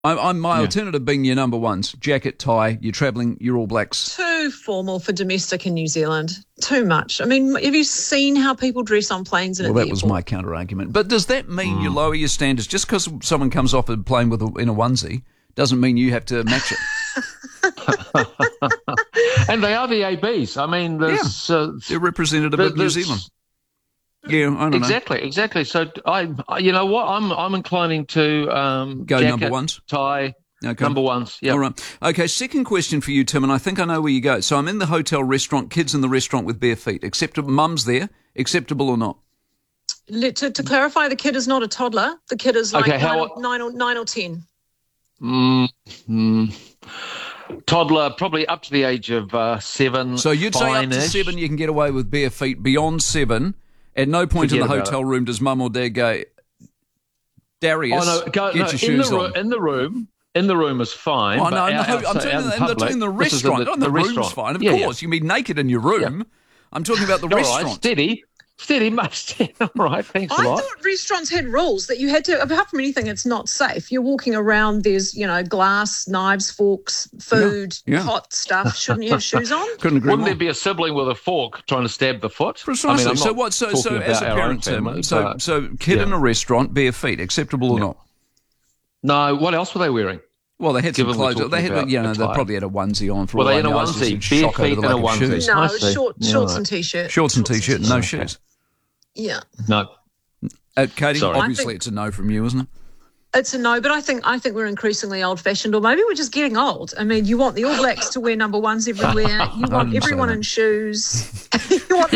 My alternative being your number ones, jacket, tie, you're travelling, you're All Blacks. Too formal for domestic in New Zealand. Too much. I mean, have you seen how people dress on planes and at the Well, that was my counter-argument. But does that mean you lower your standards? Just because someone comes off a plane in a onesie doesn't mean you have to match it. And they are the ABs. I mean, they're representative of New Zealand. Yeah, I don't know. Exactly. So you know what? I'm inclining to go jacket, number ones, tie, okay. Number ones. Yeah. All right. Okay. Second question for you, Tim, and I think I know where you go. So I'm in the hotel restaurant. Kids in the restaurant with bare feet. Acceptable. Mum's there. Acceptable or not? To clarify, the kid is not a toddler. The kid is like 9 or 10. Toddler, probably up to the age of 7. So you'd say up to 7 you can get away with bare feet. Beyond 7, at no point in the hotel room does mum or dad go, Darius, get your shoes on. In the room is fine. Oh, no, I'm talking the restaurant. The room's fine, of course. You mean naked in your room. Yeah. I'm talking about the restaurant. Right, steady, all right, thanks a lot. I thought restaurants had rules that you had to, apart from anything, it's not safe. You're walking around, there's, glass, knives, forks, food, hot stuff. Shouldn't you have shoes on? Couldn't agree Wouldn't there be a sibling with a fork trying to stab the foot? Precisely. I mean, so as a parent, Tim, so kid in a restaurant, bare feet, acceptable or not? No, what else were they wearing? Well, they had some clothes. They probably had a onesie on for all I know. Were they in a onesie? Bare feet in a onesie? No, shorts and T-shirt. Shorts and T-shirt, no shoes. Yeah. No. Katie, sorry. Obviously it's a no from you, isn't it? It's a no, but I think we're increasingly old-fashioned, or maybe we're just getting old. I mean, you want the All Blacks to wear number ones everywhere. You want everyone in shoes. You want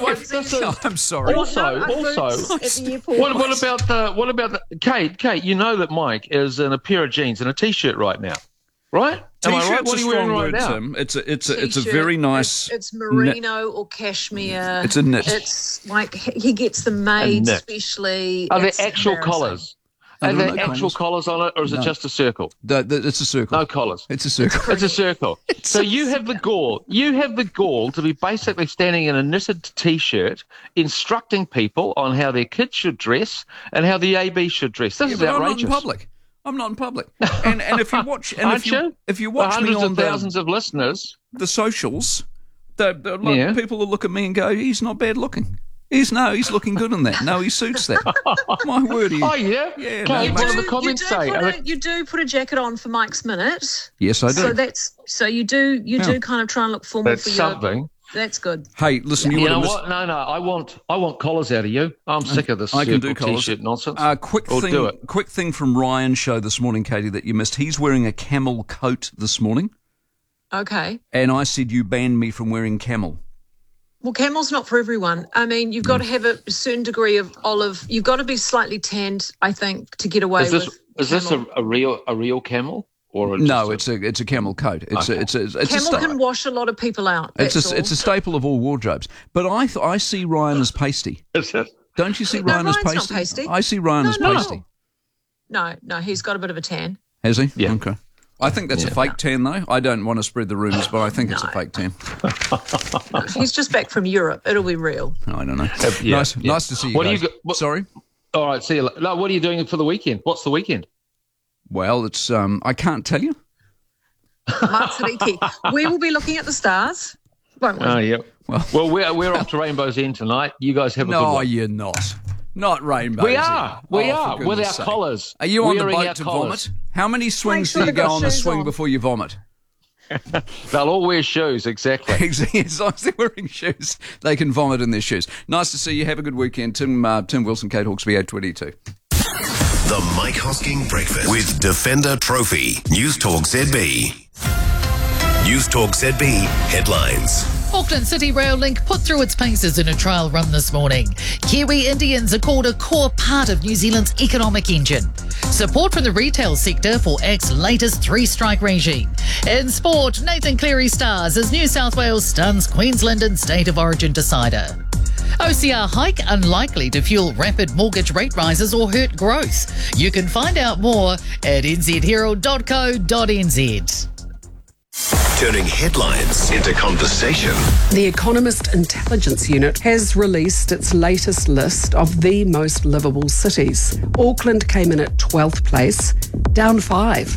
I'm sorry. Also, at the airport. What about the Kate? You know that Mike is in a pair of jeans and a T-shirt right now, right? T-shirt's a strong word, Tim. It's a very nice. It's merino or cashmere. It's a knit. It's like he gets them made specially. Are there actual collars? Are there actual collars on it, or is it just a circle? It's a circle. No collars. It's a circle. It's a circle. So you have the gall. You have the gall to be basically standing in a knitted T-shirt, instructing people on how their kids should dress and how the AB should dress. This is outrageous. I'm not in public. And if you watch, if you watch me hundreds on of thousands of listeners, the socials, people will look at me and go, "He's not bad looking." He's looking good in that. No, he suits that. My word. Oh yeah. Yeah. Okay, what do the comments say? You do put a jacket on for Mike's Minute. Yes, I do. So you do kind of try and look formal that's for something. That's good. Hey, listen, you know what? No, I want collars out of you. I'm sick of this T-shirt nonsense. Quick thing from Ryan's show this morning, Katie, that you missed. He's wearing a camel coat this morning. Okay. And I said you banned me from wearing camel. Well, camel's not for everyone. I mean, you've got to have a certain degree of olive. You've got to be slightly tanned, I think, to get away with. Is this a real camel? No, it's a camel coat. Camel can wash a lot of people out. It's a staple of all wardrobes. But I see Ryan as pasty. Is it? Don't you see Ryan as pasty? Not pasty? I see Ryan as pasty. No, he's got a bit of a tan. Has he? Yeah. Okay. I think that's a fake tan, though. I don't want to spread the rumours, but I think it's a fake tan. He's just back from Europe. It'll be real. I don't know. Nice to see you guys. Sorry? All right, see you. No, what are you doing for the weekend? What's the weekend? Well, it's I can't tell you. Matsuriki. We will be looking at the stars, won't we? Oh, yeah. Well, we're off to Rainbow's End tonight. You guys have a good one. No, you're not. Not Rainbow's We are. We are, with our collars. Are you on the boat to vomit? How many swings do you go on the swing before you vomit? They'll all wear shoes, exactly. As long as they're wearing shoes, they can vomit in their shoes. Nice to see you. Have a good weekend. Tim Wilson, Kate Hawkesby, 822. The Mike Hosking Breakfast with Defender Trophy. News Talk ZB. News Talk ZB headlines. Auckland City Rail Link put through its paces in a trial run this morning. Kiwi Indians are called a core part of New Zealand's economic engine. Support from the retail sector for ACT's latest 3-strike regime. In sport, Nathan Cleary stars as New South Wales stuns Queensland in State of Origin decider. OCR hike unlikely to fuel rapid mortgage rate rises or hurt growth. You can find out more at nzherald.co.nz. turning headlines into conversation. The Economist Intelligence Unit has released its latest list of the most livable cities. Auckland came in at 12th place, down 5